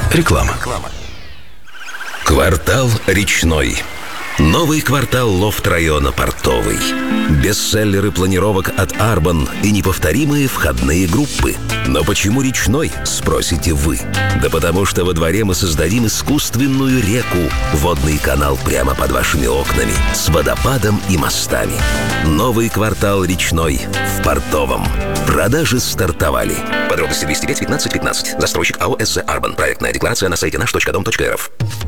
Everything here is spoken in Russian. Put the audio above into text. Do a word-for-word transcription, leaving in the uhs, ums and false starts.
Реклама. Квартал Речной. Новый квартал лофт-района Портовый. Бестселлеры планировок от Арбан и неповторимые входные группы. Но почему Речной, спросите вы? Да потому что во дворе мы создадим искусственную реку, водный канал прямо под вашими окнами, с водопадом и мостами. Новый квартал Речной в Портовом. Продажи стартовали. Подробности двести пять пятнадцать пятнадцать. Застройщик АО «СЗ Арбан». Проектная декларация на сайте наш точка дом точка эр эф.